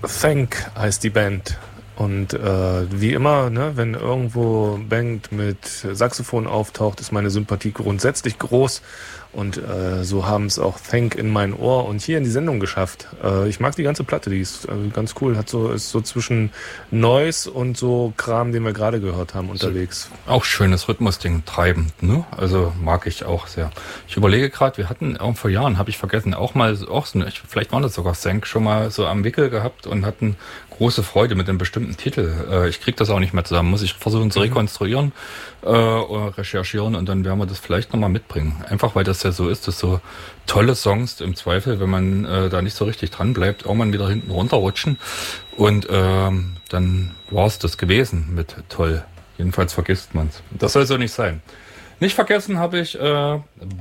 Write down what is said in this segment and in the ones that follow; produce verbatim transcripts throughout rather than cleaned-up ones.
Thank heißt die Band. Und äh, wie immer, ne, wenn irgendwo Band mit Saxophon auftaucht, ist meine Sympathie grundsätzlich groß. Und äh, so haben es auch Thank in mein Ohr und hier in die Sendung geschafft. Äh, ich mag die ganze Platte, die ist äh, ganz cool. Hat so, ist so zwischen Noise und so Kram, den wir gerade gehört haben, unterwegs. Auch schönes Rhythmusding, treibend, ne? Also mag ich auch sehr. Ich überlege gerade, wir hatten auch vor Jahren, habe ich vergessen, auch mal auch so, vielleicht waren das sogar Thank, schon mal so am Wickel gehabt und hatten große Freude mit einem bestimmten Titel. Äh, ich krieg das auch nicht mehr zusammen, muss ich versuchen zu rekonstruieren, äh, oder recherchieren und dann werden wir das vielleicht nochmal mitbringen. Einfach weil das ja so ist, dass so tolle Songs im Zweifel, wenn man äh, da nicht so richtig dran bleibt, irgendwann wieder hinten runterrutschen. Und ähm, dann war es das gewesen mit toll. Jedenfalls vergisst man's. Das soll so nicht sein. Nicht vergessen habe ich äh,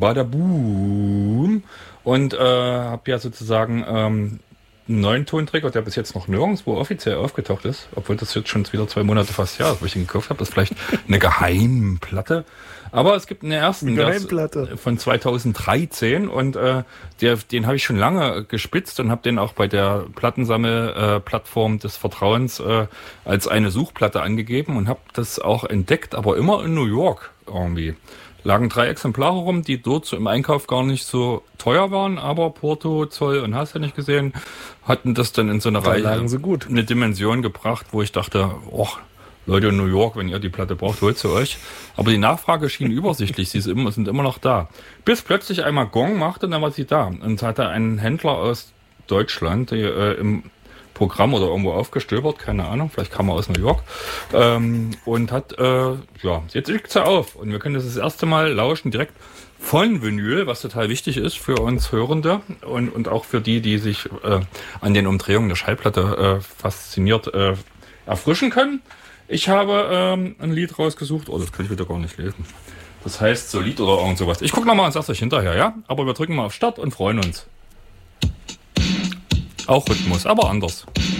Badaboom und äh, habe ja sozusagen ähm, einen neuen Tonträger, der bis jetzt noch nirgendwo offiziell aufgetaucht ist, obwohl das jetzt schon wieder zwei Monate fast ja, wo ich ihn gekauft habe, das ist vielleicht eine Geheimplatte. Aber es gibt einen ersten Geheimplatte von zweitausenddreizehn und äh, der, den habe ich schon lange gespitzt und habe den auch bei der Plattensammel-Plattform äh, des Vertrauens äh, als eine Suchplatte angegeben und habe das auch entdeckt, aber immer in New York irgendwie. Lagen drei Exemplare rum, die dort so im Einkauf gar nicht so teuer waren, aber Porto, Zoll und hast ja nicht gesehen, hatten das dann in so eine Reihe, eine Dimension gebracht, wo ich dachte, oh, Leute in New York, wenn ihr die Platte braucht, holt sie euch. Aber die Nachfrage schien übersichtlich, sie sind immer, sind immer noch da. Bis plötzlich einmal Gong machte, dann war sie da. Und hatte einen Händler aus Deutschland, der äh, im Programm oder irgendwo aufgestöbert, keine Ahnung, vielleicht kam er aus New York, ähm, und hat, äh, ja, jetzt liegt sie auf. Und wir können das das erste Mal lauschen, direkt von Vinyl, was total wichtig ist für uns Hörende und, und auch für die, die sich äh, an den Umdrehungen der Schallplatte äh, fasziniert äh, erfrischen können. Ich habe ähm, ein Lied rausgesucht, oh, das kann ich wieder gar nicht lesen. Das heißt Solid oder irgend sowas. Ich gucke nochmal und sag's euch hinterher, ja? Aber wir drücken mal auf Start und freuen uns. Auch Rhythmus, aber anders.